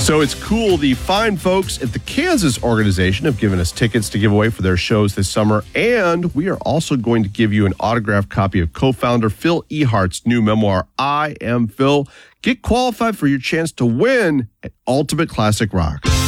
So it's cool. The fine folks at the Kansas organization have given us tickets to give away for their shows this summer. And we are also going to give you an autographed copy of co-founder Phil Ehart's new memoir, I Am Phil. Get qualified for your chance to win at Ultimate Classic Rock.